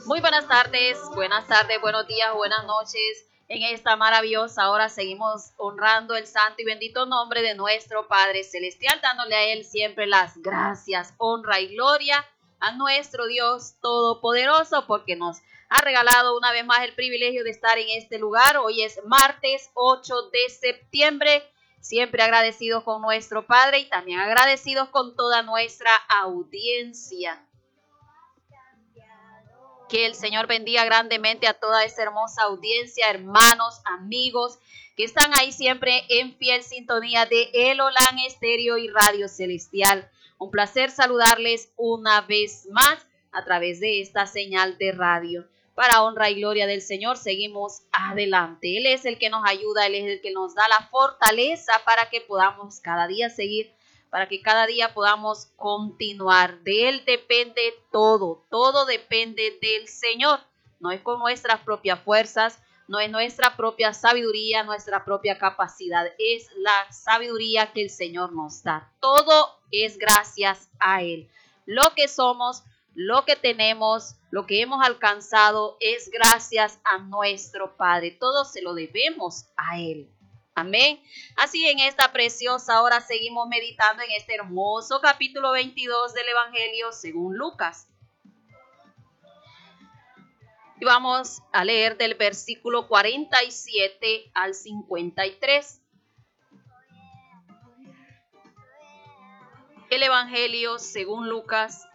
Muy buenas tardes, buenos días, buenas noches. En esta maravillosa hora seguimos honrando el santo y bendito nombre de nuestro Padre Celestial, dándole a Él siempre las gracias, honra y gloria a nuestro Dios Todopoderoso, porque nos ha regalado una vez más el privilegio de estar en este lugar. Hoy es martes 8 de septiembre, siempre agradecidos con nuestro Padre y también agradecidos con toda nuestra audiencia. Que el Señor bendiga grandemente a toda esa hermosa audiencia, hermanos, amigos, que están ahí siempre en fiel sintonía de El Olán Estéreo y Radio Celestial. Un placer saludarles una vez más a través de esta señal de radio. Para honra y gloria del Señor, seguimos adelante. Él es el que nos ayuda, Él es el que nos da la fortaleza para que podamos cada día seguir, para que cada día podamos continuar. De Él depende todo, todo depende del Señor. No es con nuestras propias fuerzas, no es nuestra propia sabiduría, nuestra propia capacidad. Es la sabiduría que el Señor nos da. Todo es gracias a Él. Lo que somos, lo que tenemos, lo que hemos alcanzado es gracias a nuestro Padre. Todo se lo debemos a Él. Amén. Así en esta preciosa hora seguimos meditando en este hermoso capítulo 22 del Evangelio según Lucas. Y vamos a leer del versículo 47 al 53. El Evangelio según Lucas,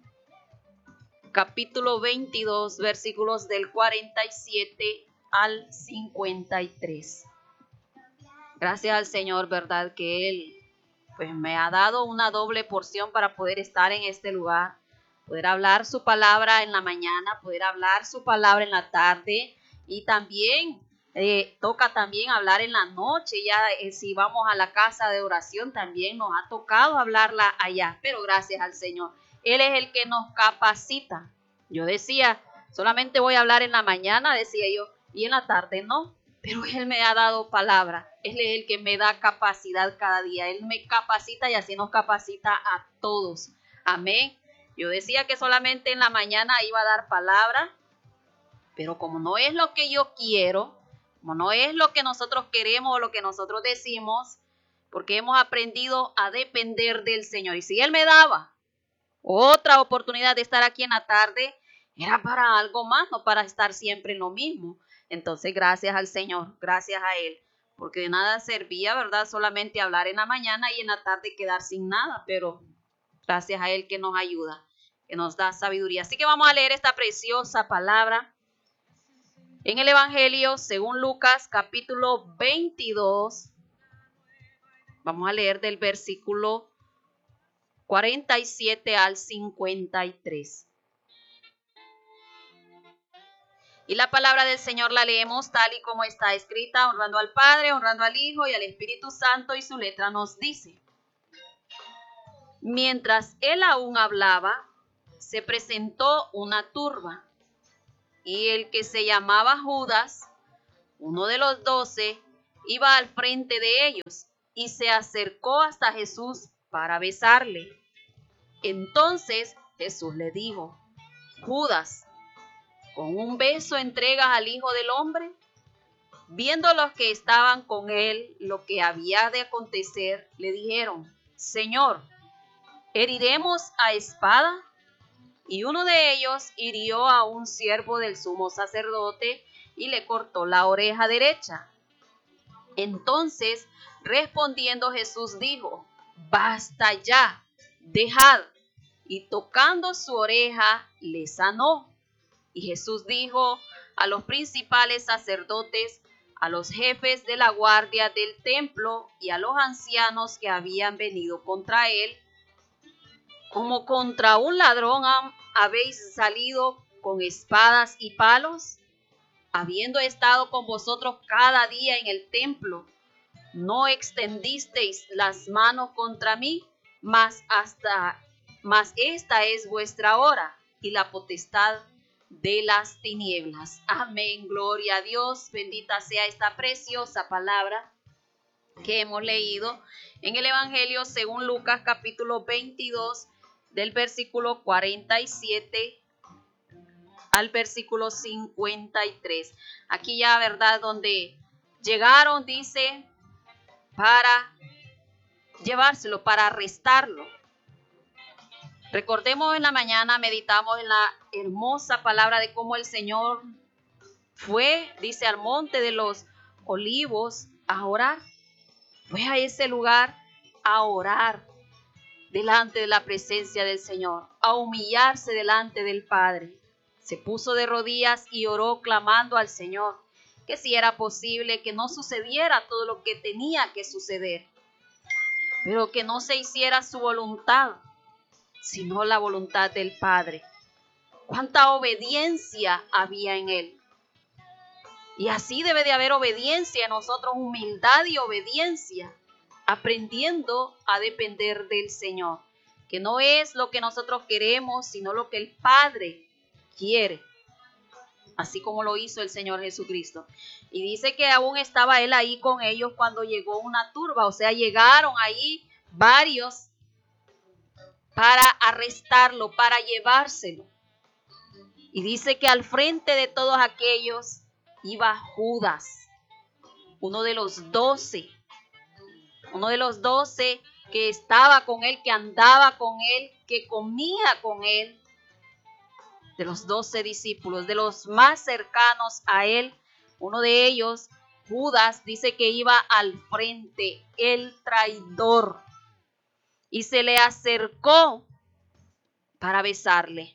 capítulo 22, versículos del 47 al 53. Gracias al Señor, ¿verdad? Que Él pues me ha dado una doble porción para poder estar en este lugar, poder hablar su palabra en la mañana, poder hablar su palabra en la tarde y también toca también hablar en la noche. Ya si vamos a la casa de oración también nos ha tocado hablarla allá, pero gracias al Señor. Él es el que nos capacita. Yo decía, solamente voy a hablar en la mañana, decía yo, y en la tarde no. Pero Él me ha dado palabra. Él es el que me da capacidad cada día. Él me capacita y así nos capacita a todos. Amén. Yo decía que solamente en la mañana iba a dar palabra, pero como no es lo que yo quiero, como no es lo que nosotros queremos o lo que nosotros decimos, porque hemos aprendido a depender del Señor. Y si Él me daba otra oportunidad de estar aquí en la tarde, era para algo más, no para estar siempre en lo mismo. Entonces, gracias al Señor, gracias a Él, porque de nada servía, ¿verdad? Solamente hablar en la mañana y en la tarde quedar sin nada, pero gracias a Él que nos ayuda, que nos da sabiduría. Así que vamos a leer esta preciosa palabra en el Evangelio según Lucas, capítulo 22. Vamos a leer del versículo 47 al 53. Y la palabra del Señor la leemos tal y como está escrita, honrando al Padre, honrando al Hijo y al Espíritu Santo, y su letra nos dice: mientras él aún hablaba, se presentó una turba, y el que se llamaba Judas, uno de los 12, iba al frente de ellos, y se acercó hasta Jesús para besarle. Entonces Jesús le dijo: Judas, ¿con un beso entregas al Hijo del Hombre? Viendo los que estaban con él lo que había de acontecer, le dijeron: Señor, ¿heriremos a espada? Y uno de ellos hirió a un siervo del sumo sacerdote y le cortó la oreja derecha. Entonces, respondiendo Jesús dijo: Basta ya, dejad. Y tocando su oreja, le sanó. Y Jesús dijo a los principales sacerdotes, a los jefes de la guardia del templo y a los ancianos que habían venido contra él: ¿como contra un ladrón habéis salido con espadas y palos? Habiendo estado con vosotros cada día en el templo, ¿no extendisteis las manos contra mí? Mas esta es vuestra hora y la potestad de las tinieblas. Amén, gloria a Dios. Bendita sea esta preciosa palabra que hemos leído en el Evangelio según Lucas, capítulo 22, del versículo 47 al versículo 53. Aquí ya, ¿verdad? Donde llegaron, dice, para llevárselo, para arrestarlo. Recordemos, en la mañana meditamos en la hermosa palabra de cómo el Señor fue, dice, al monte de los olivos a orar. Fue a ese lugar a orar delante de la presencia del Señor, a humillarse delante del Padre. Se puso de rodillas y oró clamando al Señor que si era posible que no sucediera todo lo que tenía que suceder, pero que no se hiciera su voluntad, sino la voluntad del Padre. Cuánta obediencia había en él. Y así debe de haber obediencia en nosotros, humildad y obediencia, aprendiendo a depender del Señor, que no es lo que nosotros queremos, sino lo que el Padre quiere, así como lo hizo el Señor Jesucristo. Y dice que aún estaba él ahí con ellos cuando llegó una turba, o sea, llegaron ahí varios para arrestarlo, para llevárselo. Y dice que al frente de todos aquellos iba Judas, uno de los 12 que estaba con él, que andaba con él, que comía con él, de los 12 discípulos, de los más cercanos a él. Uno de ellos, Judas, dice que iba al frente, el traidor, y se le acercó para besarle.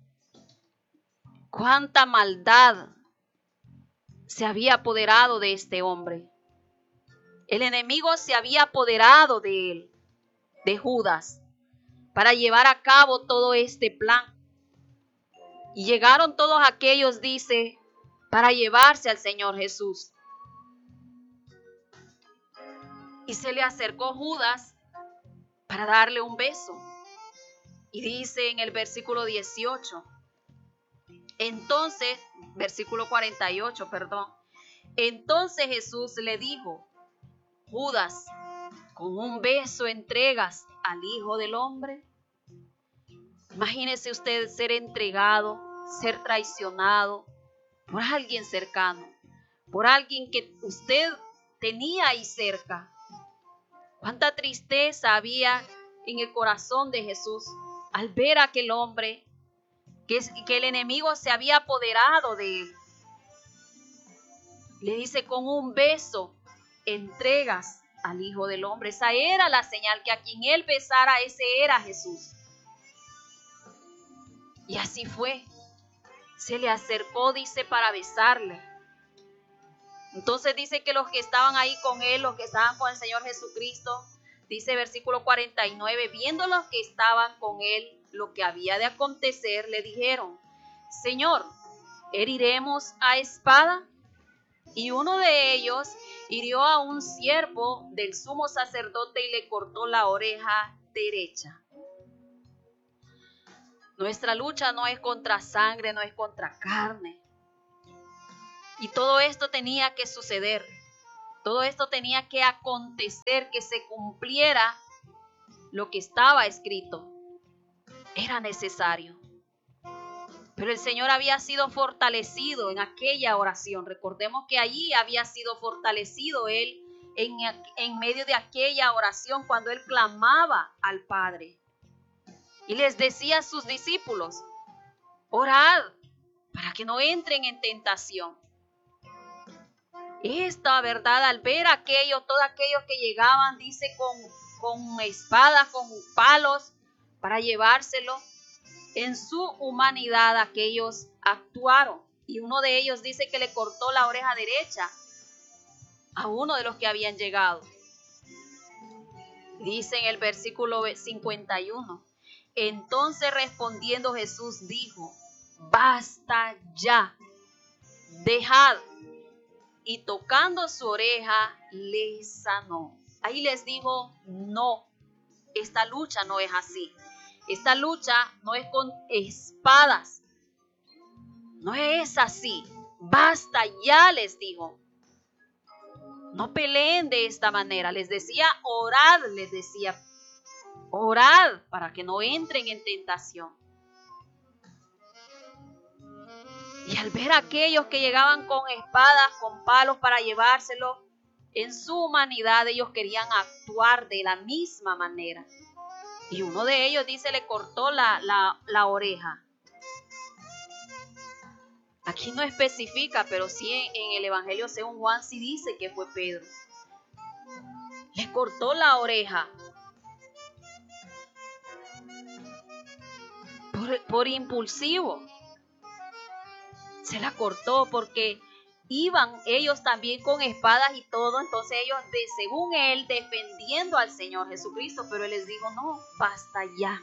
Cuánta maldad se había apoderado de este hombre. El enemigo se había apoderado de él, de Judas, para llevar a cabo todo este plan. Y llegaron todos aquellos, dice, para llevarse al Señor Jesús. Y se le acercó Judas para darle un beso. Y dice en el versículo 18, entonces, versículo 48, perdón. Entonces Jesús le dijo, Judas, ¿con un beso entregas al Hijo del Hombre? Imagínese usted ser entregado, ser traicionado por alguien cercano, por alguien que usted tenía ahí cerca. Cuánta tristeza había en el corazón de Jesús al ver a aquel hombre que el enemigo se había apoderado de él. Le dice, con un beso entregas al Hijo del Hombre. Esa era la señal, que a quien él besara, ese era Jesús. Y así fue. Se le acercó, dice, para besarle. Entonces dice que los que estaban ahí con él, los que estaban con el Señor Jesucristo, dice versículo 49, viendo los que estaban con él lo que había de acontecer, le dijeron, Señor, ¿heriremos a espada? Y uno de ellos hirió a un siervo del sumo sacerdote y le cortó la oreja derecha. Nuestra lucha no es contra sangre, no es contra carne. Y todo esto tenía que suceder. Todo esto tenía que acontecer, que se cumpliera lo que estaba escrito. Era necesario. Pero el Señor había sido fortalecido en aquella oración. Recordemos que allí había sido fortalecido Él en medio de aquella oración cuando Él clamaba al Padre. Y les decía a sus discípulos, orad para que no entren en tentación. Esta verdad, al ver todos aquellos que llegaban, dice, con espadas, con palos, para llevárselo, en su humanidad aquellos actuaron. Y uno de ellos dice que le cortó la oreja derecha a uno de los que habían llegado. Dice en el versículo 51, entonces respondiendo Jesús dijo, basta ya, dejad. Y tocando su oreja, le sanó. Ahí les dijo, no, esta lucha no es así. Esta lucha no es con espadas. No es así. Basta ya, les dijo. No peleen de esta manera. Les decía, orad, les decía. Orad para que no entren en tentación. Y al ver a aquellos que llegaban con espadas, con palos para llevárselo, en su humanidad ellos querían actuar de la misma manera. Y uno de ellos, dice, le cortó la oreja. Aquí no especifica, pero sí en el Evangelio según Juan sí dice que fue Pedro. Le cortó la oreja. Por impulsivo. Se la cortó porque iban ellos también con espadas y todo. Entonces ellos, según él, defendiendo al Señor Jesucristo. Pero él les dijo, no, basta ya.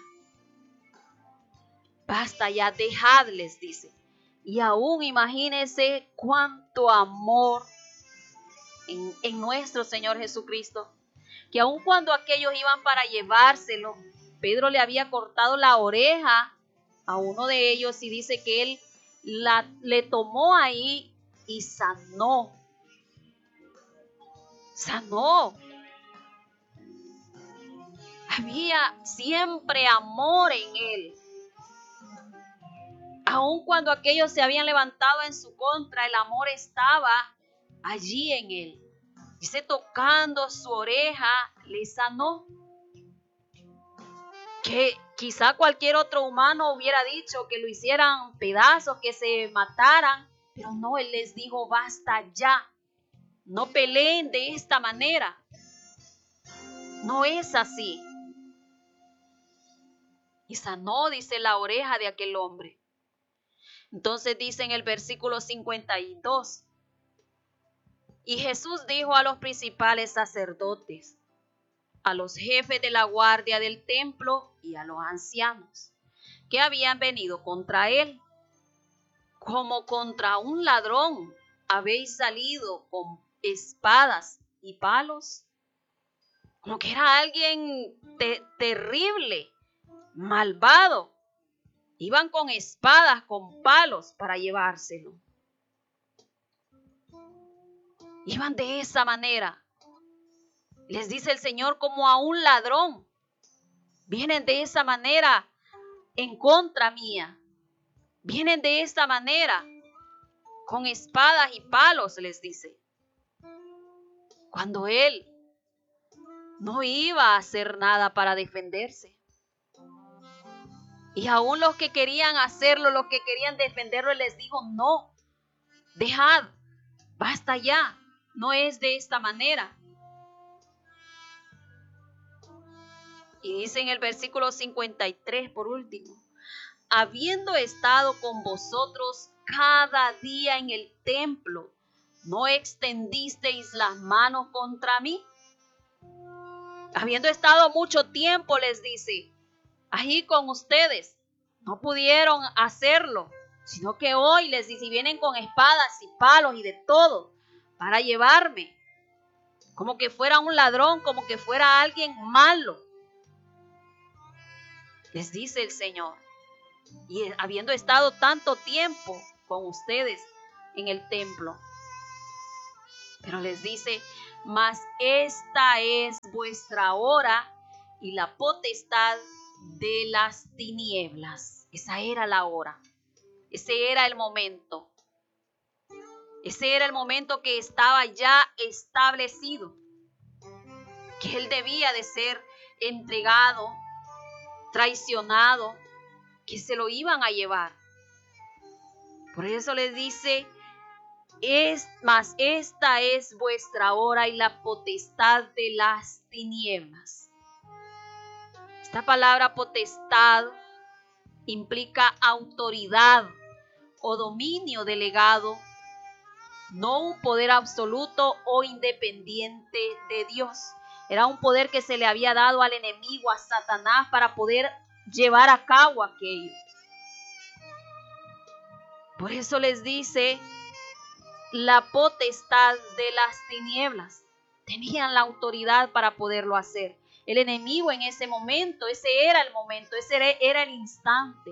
Basta ya, dejadles, dice. Y aún imagínense cuánto amor en nuestro Señor Jesucristo. Que aun cuando aquellos iban para llevárselo, Pedro le había cortado la oreja a uno de ellos y dice que él le tomó ahí y sanó. Sanó. Había siempre amor en él. Aun cuando aquellos se habían levantado en su contra, el amor estaba allí en él. Dice, tocando su oreja, le sanó. Que quizá cualquier otro humano hubiera dicho que lo hicieran pedazos, que se mataran. Pero no, él les dijo, basta ya. No peleen de esta manera. No es así. Y sanó, dice, la oreja de aquel hombre. Entonces dice en el versículo 52. Y Jesús dijo a los principales sacerdotes, a los jefes de la guardia del templo y a los ancianos que habían venido contra él, como contra un ladrón habéis salido con espadas y palos. Como que era alguien terrible, malvado. Iban con espadas, con palos para llevárselo. Iban de esa manera. Les dice el Señor como a un ladrón. Vienen de esa manera en contra mía. Vienen de esta manera con espadas y palos, les dice. Cuando él no iba a hacer nada para defenderse. Y aún los que querían hacerlo, los que querían defenderlo, les dijo, no, dejad, basta ya, no es de esta manera. Y dice en el versículo 53 por último, habiendo estado con vosotros cada día en el templo, ¿no extendisteis las manos contra mí? Habiendo estado mucho tiempo, les dice, allí con ustedes, no pudieron hacerlo, sino que hoy les dice, y vienen con espadas y palos y de todo para llevarme, como que fuera un ladrón, como que fuera alguien malo. Les dice el Señor, y habiendo estado tanto tiempo con ustedes en el templo, pero les dice, mas esta es vuestra hora y la potestad de las tinieblas. Esa era la hora, ese era el momento. Ese era el momento que estaba ya establecido, que él debía de ser entregado, traicionado, que se lo iban a llevar. Por eso les dice, mas esta es vuestra hora y la potestad de las tinieblas. Esta palabra potestad implica autoridad o dominio delegado, no un poder absoluto o independiente de Dios. Era un poder que se le había dado al enemigo, a Satanás, para poder llevar a cabo aquello. Por eso les dice, la potestad de las tinieblas. Tenían la autoridad para poderlo hacer. El enemigo en ese momento, ese era el momento, ese era el instante.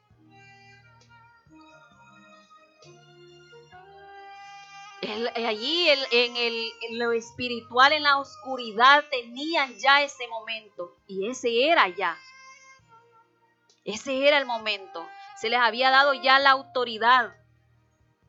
Allí en lo espiritual, en la oscuridad, tenían ya ese momento. Y ese era ya. Ese era el momento. Se les había dado ya la autoridad.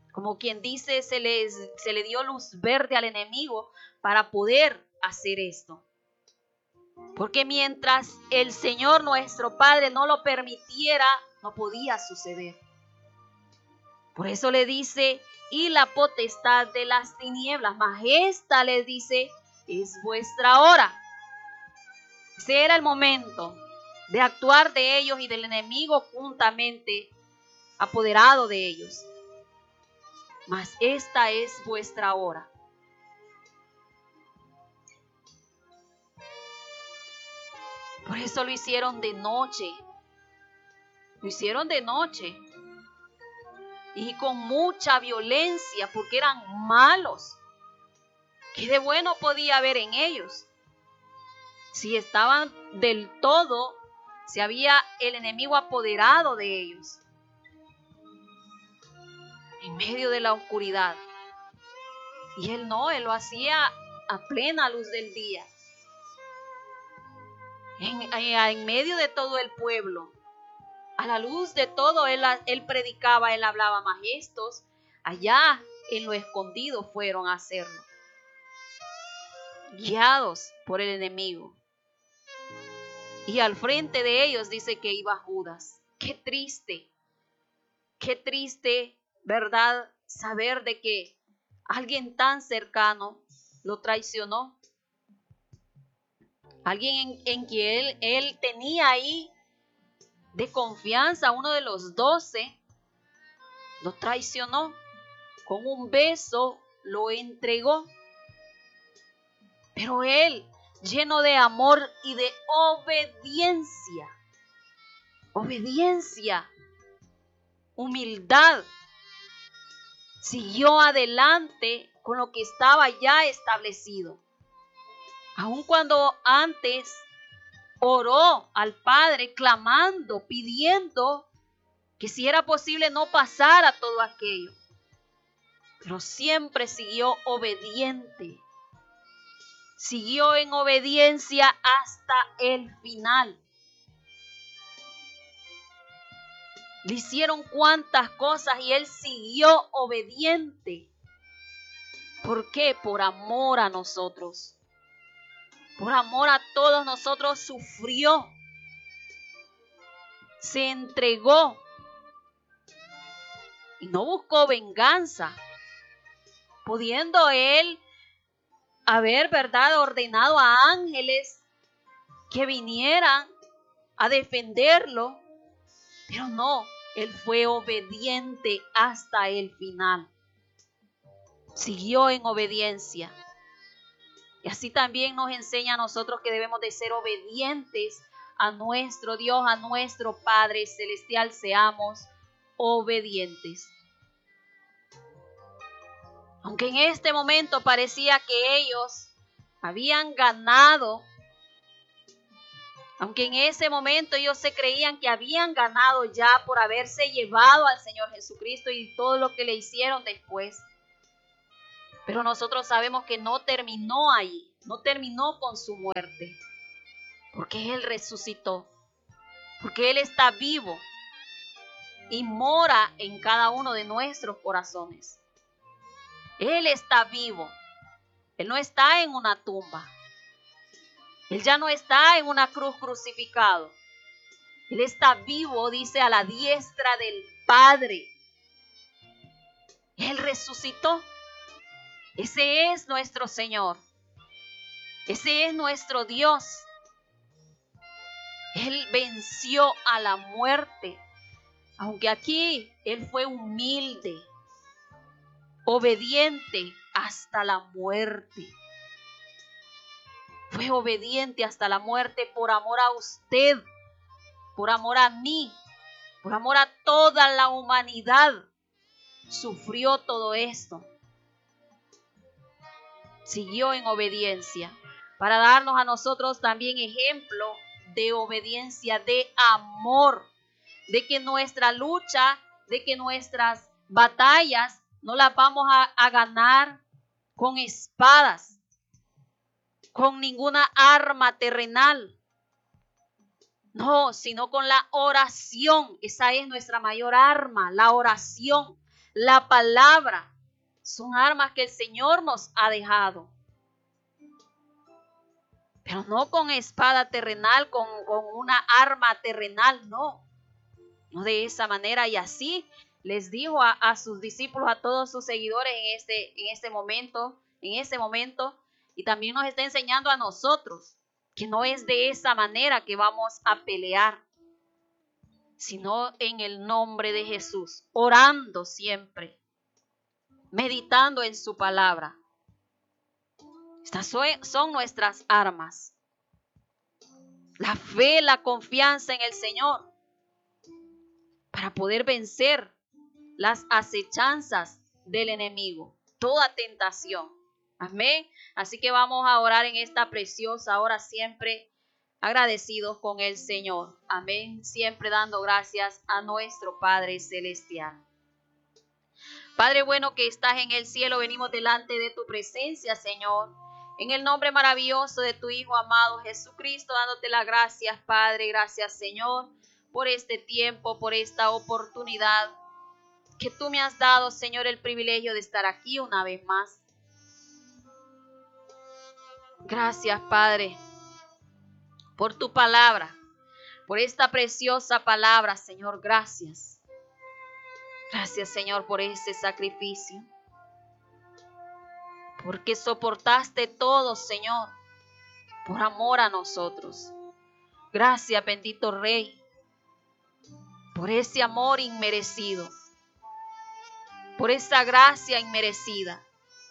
Como quien dice, se le dio luz verde al enemigo para poder hacer esto. Porque mientras el Señor nuestro Padre no lo permitiera, no podía suceder. Por eso le dice, y la potestad de las tinieblas, mas esta les dice, es vuestra hora. Ese era el momento de actuar de ellos y del enemigo juntamente apoderado de ellos. Mas esta es vuestra hora. Por eso lo hicieron de noche. Lo hicieron de noche. Y con mucha violencia, porque eran malos. ¿Qué de bueno podía haber en ellos? Si estaban del todo, si había el enemigo apoderado de ellos. En medio de la oscuridad. Y él no, él lo hacía a plena luz del día. En medio de todo el pueblo. A la luz de todo, él predicaba, él hablaba, mas estos allá en lo escondido fueron a hacerlo. Guiados por el enemigo. Y al frente de ellos dice que iba Judas. Qué triste, ¿verdad? Saber de que alguien tan cercano lo traicionó. Alguien en quien él tenía ahí de confianza, uno de los 12, lo traicionó. Con un beso lo entregó. Pero él, lleno de amor y de obediencia, humildad, siguió adelante con lo que estaba ya establecido. Aun cuando antes oró al Padre clamando, pidiendo que si era posible no pasara todo aquello. Pero siempre siguió obediente. Siguió en obediencia hasta el final. Le hicieron cuantas cosas y él siguió obediente. ¿Por qué? Por amor a nosotros. Por amor a todos nosotros sufrió. Se entregó. Y no buscó venganza. Pudiendo él haber, ¿verdad?, ordenado a ángeles que vinieran a defenderlo. Pero no, él fue obediente hasta el final. Siguió en obediencia. Y así también nos enseña a nosotros que debemos de ser obedientes a nuestro Dios, a nuestro Padre Celestial. Seamos obedientes. Aunque en este momento parecía que ellos habían ganado, aunque en ese momento ellos se creían que habían ganado ya por haberse llevado al Señor Jesucristo y todo lo que le hicieron después. Pero nosotros sabemos que no terminó ahí, no terminó con su muerte, porque Él resucitó, porque Él está vivo y mora en cada uno de nuestros corazones. Él está vivo, Él no está en una tumba, Él ya no está en una cruz crucificado, Él está vivo, dice, a la diestra del Padre. Él resucitó. Ese es nuestro Señor. Ese es nuestro Dios. Él venció a la muerte. Aunque aquí Él fue humilde, obediente hasta la muerte. Fue obediente hasta la muerte por amor a usted, por amor a mí, por amor a toda la humanidad. Sufrió todo esto. Siguió en obediencia para darnos a nosotros también ejemplo de obediencia, de amor, de que nuestra lucha, de que nuestras batallas no las vamos a ganar con espadas, con ninguna arma terrenal. No, sino con la oración. Esa es nuestra mayor arma, la oración. la palabra. Son armas que el Señor nos ha dejado. Pero no con espada terrenal, con una arma terrenal, no. No de esa manera. Y así les dijo a sus discípulos, a todos sus seguidores en ese momento. Y también nos está enseñando a nosotros que no es de esa manera que vamos a pelear, sino en el nombre de Jesús, orando siempre, meditando en su palabra. Estas son nuestras armas. La fe, la confianza en el Señor, para poder vencer las acechanzas del enemigo, toda tentación. Amén. Así que vamos a orar en esta preciosa hora, siempre agradecidos con el Señor. Amén. Siempre dando gracias a nuestro Padre Celestial. Padre bueno que estás en el cielo, venimos delante de tu presencia, Señor. En el nombre maravilloso de tu Hijo amado Jesucristo, dándote las gracias, Padre. Gracias, Señor, por este tiempo, por esta oportunidad que tú me has dado, Señor, el privilegio de estar aquí una vez más. Gracias, Padre, por tu palabra, por esta preciosa palabra, Señor. Gracias. Gracias, Señor, por este sacrificio. Porque soportaste todo, Señor, por amor a nosotros. Gracias, bendito Rey, por ese amor inmerecido, por esa gracia inmerecida.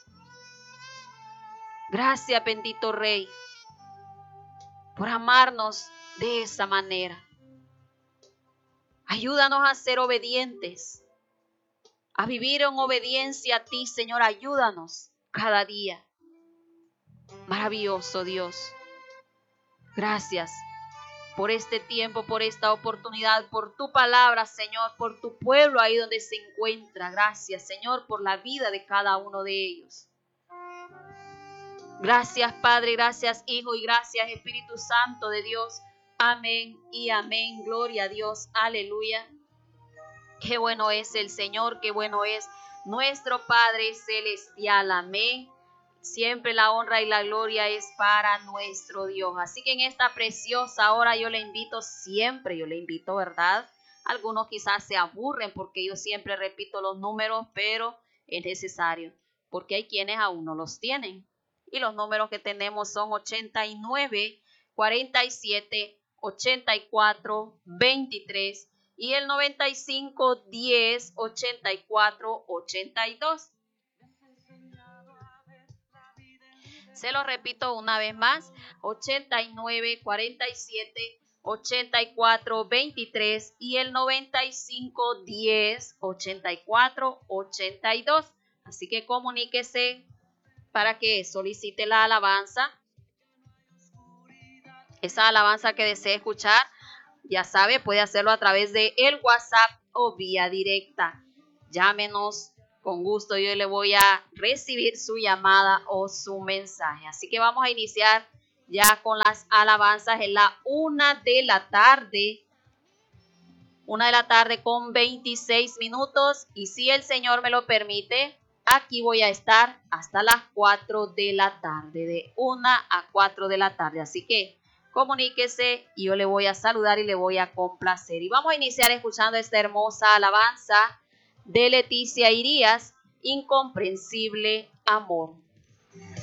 Gracias, bendito Rey, por amarnos de esa manera. Ayúdanos a ser obedientes, a vivir en obediencia a ti, Señor. Ayúdanos cada día. Maravilloso Dios. Gracias por este tiempo, por esta oportunidad, por tu palabra, Señor, por tu pueblo ahí donde se encuentra. Gracias, Señor, por la vida de cada uno de ellos. Gracias, Padre, gracias, Hijo, y gracias, Espíritu Santo de Dios. Amén y amén. Gloria a Dios. Aleluya. Qué bueno es el Señor, qué bueno es nuestro Padre Celestial. Amén. Siempre la honra y la gloria es para nuestro Dios. Así que en esta preciosa hora yo le invito, ¿verdad? Algunos quizás se aburren porque yo siempre repito los números, pero es necesario porque hay quienes aún no los tienen. Y los números que tenemos son 89, 47, 84, 23 y el 95, 10, 84, 82. Se lo repito una vez más, 89, 47, 84, 23 y el 95, 10, 84, 82. Así que comuníquese para que solicite la alabanza. Esa alabanza que desee escuchar, ya sabe, puede hacerlo a través de el WhatsApp o vía directa. Llámenos. Con gusto yo le voy a recibir su llamada o su mensaje. Así que vamos a iniciar ya con las alabanzas en la 1 de la tarde. 1 de la tarde con 26 minutos. Y si el Señor me lo permite, aquí voy a estar hasta las 4 de la tarde. De 1 a 4 de la tarde. Así que comuníquese y yo le voy a saludar y le voy a complacer. Y vamos a iniciar escuchando esta hermosa alabanza de Leticia Irías, Incomprensible Amor.